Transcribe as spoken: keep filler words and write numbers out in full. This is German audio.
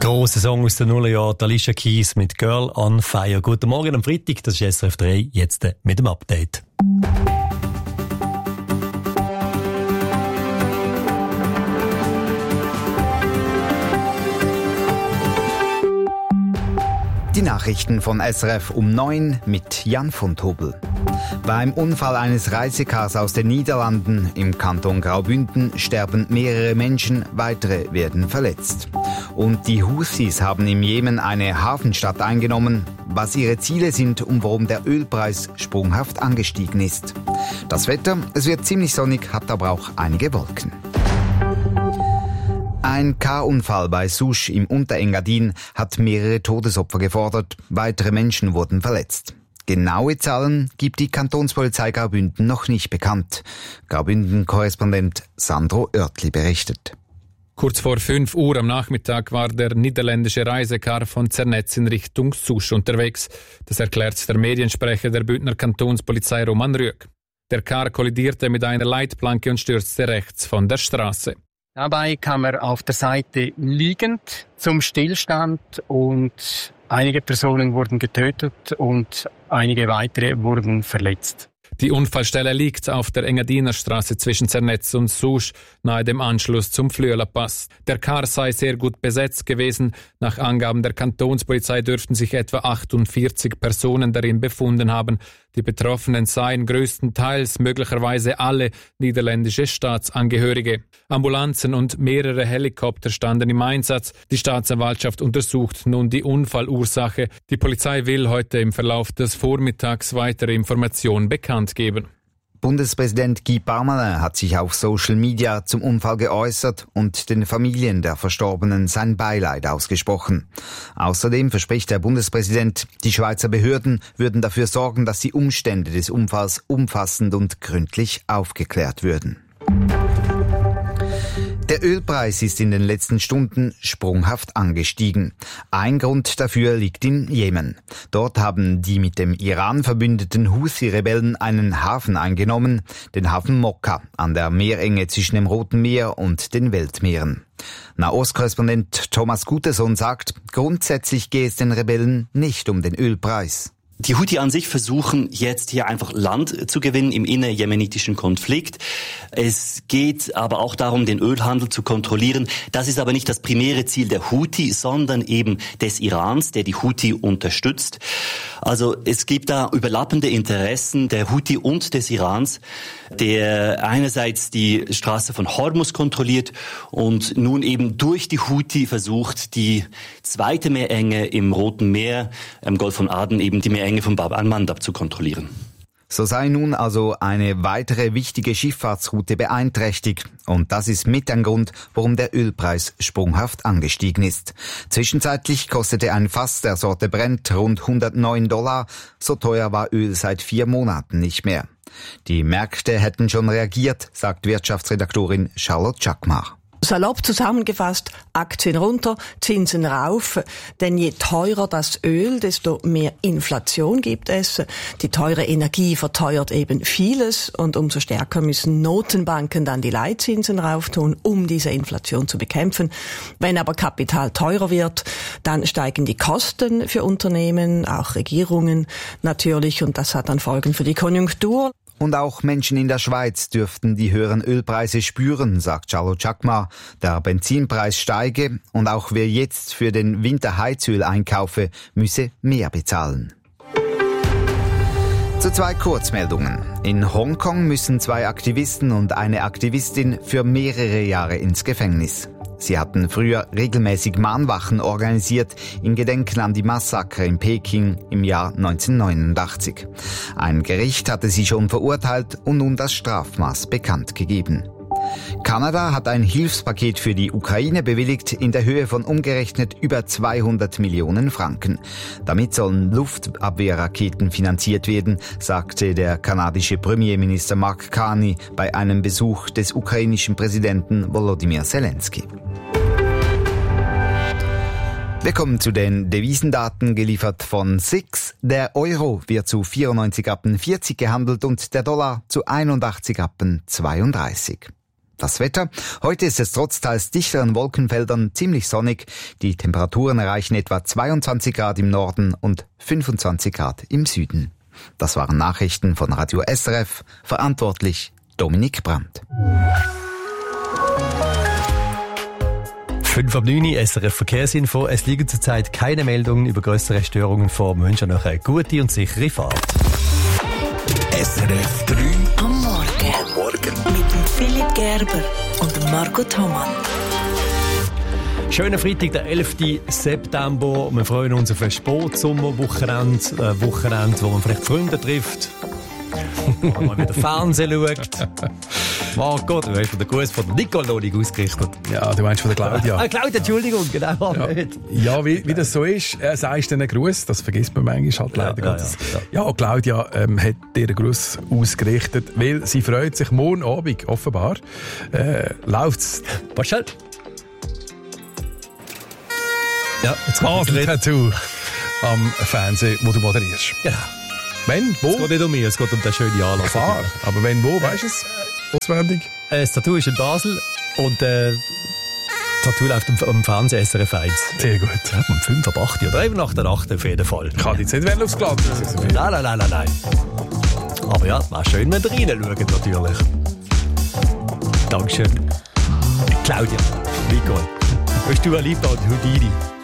Grosser Song aus den Nullerjahren, Alicia Keys mit Girl on Fire. Guten Morgen am Freitag, das ist S R F drei, jetzt mit dem Update. Die Nachrichten von S R F um neun mit Jan von Tobel. Beim Unfall eines Reisecars aus den Niederlanden im Kanton Graubünden sterben mehrere Menschen, weitere werden verletzt. Und die Houthis haben im Jemen eine Hafenstadt eingenommen. Was ihre Ziele sind und warum der Ölpreis sprunghaft angestiegen ist. Das Wetter, es wird ziemlich sonnig, hat aber auch einige Wolken. Ein Car-Unfall bei Souche im Unterengadin hat mehrere Todesopfer gefordert. Weitere Menschen wurden verletzt. Genaue Zahlen gibt die Kantonspolizei Graubünden noch nicht bekannt. Graubünden-Korrespondent Sandro Oertli berichtet. Kurz vor fünf Uhr am Nachmittag war der niederländische Reisecar von Zernetz in Richtung Souche unterwegs. Das erklärt der Mediensprecher der Bündner Kantonspolizei Roman Rüegg. Der Car kollidierte mit einer Leitplanke und stürzte rechts von der Straße. Dabei kam er auf der Seite liegend zum Stillstand und einige Personen wurden getötet und einige weitere wurden verletzt. Die Unfallstelle liegt auf der Engadiner Straße zwischen Zernetz und Souche, nahe dem Anschluss zum Flüeler Pass. Der Car sei sehr gut besetzt gewesen. Nach Angaben der Kantonspolizei dürften sich etwa achtundvierzig Personen darin befunden haben. Die Betroffenen seien größtenteils möglicherweise alle niederländische Staatsangehörige. Ambulanzen und mehrere Helikopter standen im Einsatz. Die Staatsanwaltschaft untersucht nun die Unfallursache. Die Polizei will heute im Verlauf des Vormittags weitere Informationen bekannt geben. Bundespräsident Guy Parmelin hat sich auf Social Media zum Unfall geäußert und den Familien der Verstorbenen sein Beileid ausgesprochen. Außerdem verspricht der Bundespräsident, die Schweizer Behörden würden dafür sorgen, dass die Umstände des Unfalls umfassend und gründlich aufgeklärt würden. Der Ölpreis ist in den letzten Stunden sprunghaft angestiegen. Ein Grund dafür liegt in Jemen. Dort haben die mit dem Iran verbündeten Houthi-Rebellen einen Hafen eingenommen, den Hafen Mokka, an der Meerenge zwischen dem Roten Meer und den Weltmeeren. Nahostkorrespondent Thomas Guteson sagt, grundsätzlich gehe es den Rebellen nicht um den Ölpreis. Die Houthi an sich versuchen jetzt hier einfach Land zu gewinnen im innerjemenitischen Konflikt. Es geht aber auch darum, den Ölhandel zu kontrollieren. Das ist aber nicht das primäre Ziel der Houthi, sondern eben des Irans, der die Houthi unterstützt. Also es gibt da überlappende Interessen der Houthi und des Irans, der einerseits die Straße von Hormuz kontrolliert und nun eben durch die Houthi versucht, die zweite Meerenge im Roten Meer, im Golf von Aden, eben die Meerenge von Bab al-Mandab zu kontrollieren. So sei nun also eine weitere wichtige Schifffahrtsroute beeinträchtigt. Und das ist mit ein Grund, warum der Ölpreis sprunghaft angestiegen ist. Zwischenzeitlich kostete ein Fass der Sorte Brent rund hundertneun Dollar. So teuer war Öl seit vier Monaten nicht mehr. Die Märkte hätten schon reagiert, sagt Wirtschaftsredaktorin Charlotte Chakmar. Salopp zusammengefasst, Aktien runter, Zinsen rauf, denn je teurer das Öl, desto mehr Inflation gibt es. Die teure Energie verteuert eben vieles und umso stärker müssen Notenbanken dann die Leitzinsen rauftun, um diese Inflation zu bekämpfen. Wenn aber Kapital teurer wird, dann steigen die Kosten für Unternehmen, auch Regierungen natürlich, und das hat dann Folgen für die Konjunktur. Und auch Menschen in der Schweiz dürften die höheren Ölpreise spüren, sagt Charlotte Chakmar. Der Benzinpreis steige und auch wer jetzt für den Winter Heizöl einkaufe, müsse mehr bezahlen. Zu zwei Kurzmeldungen. In Hongkong müssen zwei Aktivisten und eine Aktivistin für mehrere Jahre ins Gefängnis. Sie hatten früher regelmäßig Mahnwachen organisiert in Gedenken an die Massaker in Peking im Jahr neunzehnhundertneunundachtzig. Ein Gericht hatte sie schon verurteilt und nun das Strafmaß bekannt gegeben. Kanada hat ein Hilfspaket für die Ukraine bewilligt in der Höhe von umgerechnet über zweihundert Millionen Franken. Damit sollen Luftabwehrraketen finanziert werden, sagte der kanadische Premierminister Mark Carney bei einem Besuch des ukrainischen Präsidenten Volodymyr Zelensky. Wir kommen zu den Devisendaten, geliefert von S I X. Der Euro wird zu vierundneunzig Rappen vierzig gehandelt und der Dollar zu einundachtzig Rappen zweiunddreißig. Das Wetter. Heute ist es trotz teils dichteren Wolkenfeldern ziemlich sonnig. Die Temperaturen erreichen etwa zweiundzwanzig Grad im Norden und fünfundzwanzig Grad im Süden. Das waren Nachrichten von Radio S R F. Verantwortlich Dominik Brandt. fünf ab neun, S R F Verkehrsinfo. Es liegen zurzeit keine Meldungen über grössere Störungen vor. Wir wünschen noch eine gute und sichere Fahrt. S R F drei am Morgen. Am Morgen. Mit dem Philipp Gerber und dem Marco Thomann. Schöner Freitag, der elften September. Wir freuen uns auf ein Sportsommerwochenende, ein Wochenende, wo man vielleicht Freunde trifft, wo man wieder Fernsehen schaut. Marco, du hast von der Gruß von der Nicole noch nicht ausgerichtet. Ja, du meinst von der Claudia. Ah, Claudia, Entschuldigung, genau. Ja, ja wie, wie das so ist, äh, sagst du einen Gruß, das vergisst man manchmal halt leider. Ja, Ja, ja, ja. ja, Claudia ähm, hat dir einen Gruß ausgerichtet, weil sie freut sich morgen Abend, offenbar, äh, läuft's. Warte schnell. Ja, jetzt kommt Basel Tattoo am Fernsehen, wo du moderierst. Genau. Wenn, wo? Es geht nicht um mich, es geht um den schönen Anlass. Klar, aber wenn, wo, weißt du es? Auswendig? Äh, Das Tattoo ist in Basel und äh, das Tattoo läuft am, am Fernsehen S R F eins. Sehr gut. Ja, um fünf ab acht oder eben nach der acht auf jeden Fall. Ich kann jetzt nicht werden aufs Glatz. Nein, nein, nein, nein, nein. Aber ja, wäre schön, wenn ihr reinschaut, natürlich. Dankeschön. Claudia, Nico. Bist du ein Lieber und Houdini?